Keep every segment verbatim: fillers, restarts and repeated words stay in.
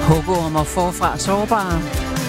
Hugorm og forfra sårbare.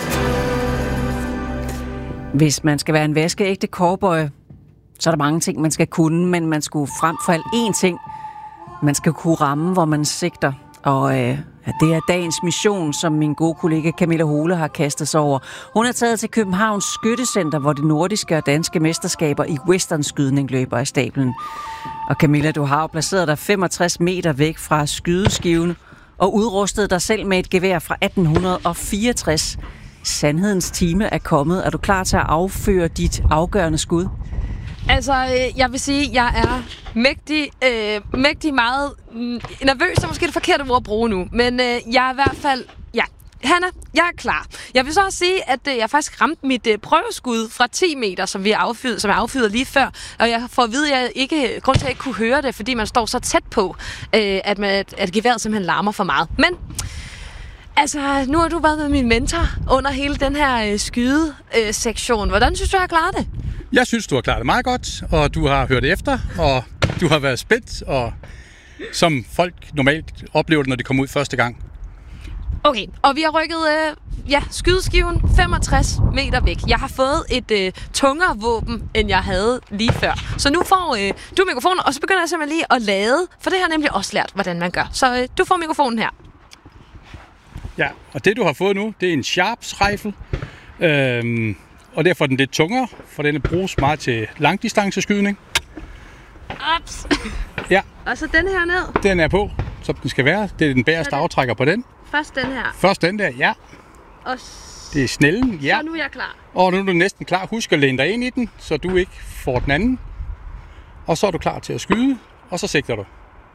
Hvis man skal være en vaskeægte cowboy, så er der mange ting, man skal kunne, men man skulle frem for alt én ting. Man skal kunne ramme, hvor man sigter. Og øh, ja, det er dagens mission, som min gode kollega Camilla Hole har kastet sig over. Hun er taget til Københavns Skyttecenter, hvor de nordiske og danske mesterskaber i westernskydning løber af stablen. Og Camilla, du har jo placeret dig femogtres meter væk fra skydeskiven og udrustet dig selv med et gevær fra atten fireogtres. Sandhedens time er kommet. Er du klar til at afføre dit afgørende skud? Altså, jeg vil sige, at jeg er mægtig, øh, mægtig meget mm, nervøs, er måske det forkerte ord at bruge nu. Men øh, jeg er i hvert fald, ja, Hanna, jeg er klar. Jeg vil så også sige, at øh, jeg faktisk ramte mit øh, prøveskud fra ti meter, som vi affyrede, som jeg affyrede lige før. Og jeg får at vide, at jeg ikke, grund til, at jeg ikke kunne høre det, fordi man står så tæt på, øh, at, man, at geværet simpelthen larmer for meget. Men altså, nu har du været med min mentor under hele den her øh, skyde-sektion. Øh, Hvordan synes du, jeg har klaret det? Jeg synes, du har klaret det meget godt, og du har hørt efter, og du har været spændt, og som folk normalt oplever det, når de kommer ud første gang. Okay, og vi har rykket øh, ja, skydeskiven femogtres meter væk. Jeg har fået et øh, tungere våben, end jeg havde lige før. Så nu får øh, du mikrofonen, og så begynder jeg simpelthen lige at lade, for det har jeg nemlig også lært, hvordan man gør. Så øh, du får mikrofonen her. Ja, og det du har fået nu, det er en Sharps rifle. Øhm, og derfor er den lidt tungere, for den bruges meget til langdistanceskydning. Ups. Ja. Og så den her ned. Den er på, som den skal være. Det er den bagerste aftrækker på den. Først den her. Først den der, ja. Og det er snellen, ja. Så nu er jeg klar. Og nu er du næsten klar. Husk at læne dig ind i den, så du ikke får den anden. Og så er du klar til at skyde, og så sigter du.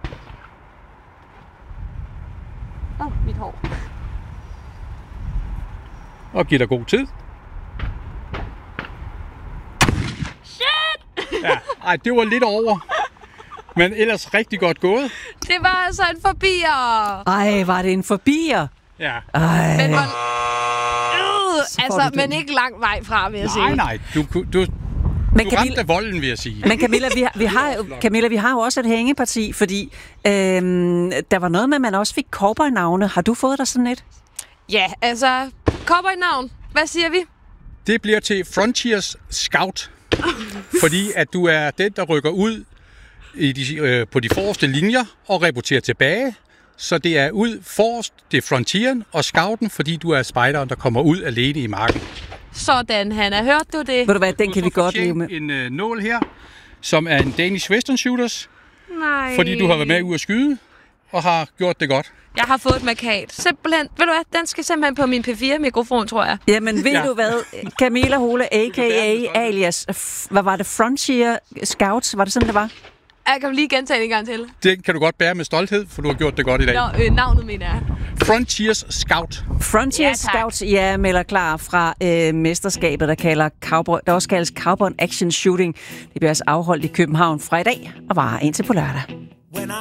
Åh, oh, mit hår. Og giv dig god tid. Shit! Ja, ej, det var lidt over. Men ellers rigtig godt gået. Det var altså en forbier. Ej, var det en forbier? Ja. Ej. Men, hvor... øh, altså, men ikke lang vej fra, vil jeg nej, sige. Nej, du, du, du men ramte Camilla... volden, vil jeg sige. Men Camilla, vi har, vi har, Camilla, vi har jo også et hængeparti, fordi øhm, der var noget med, at man også fik cowboy-navne. Har du fået dig sådan et? Ja, altså, cowboy-navn. Hvad siger vi? Det bliver til Frontiers Scout. Fordi at du er den, der rykker ud i de, øh, på de forreste linjer og rapporterer tilbage. Så det er ud forrest, det er Frontieren og Scouten, fordi du er spejderen, der kommer ud alene i marken. Sådan, Hanna. Hørte du det? Ved du hvad, den kan vi godt leve med. En øh, nål her, som er en Danish Western Shooters. Nej. Fordi du har været med ud at skyde og har gjort det godt. Jeg har fået et markat. Simpelthen, ved du hvad, den skal simpelthen på min P fire mikrofon, tror jeg. Jamen, ved ja. du hvad? Camilla Hole, a k a alias, hvad var det? Frontier Scouts? Var det sådan, det var? Jeg kan lige gentage det en gang til. Det kan du godt bære med stolthed, for du har gjort det godt i dag. Nå, øh, navnet mener jeg. Frontiers Scout. Frontiers ja, Scouts, ja, melder klar fra øh, mesterskabet, der, kalder cowboy, der også kaldes Cowboy Action Shooting. Det bliver altså afholdt i København fra i dag og varer indtil på lørdag.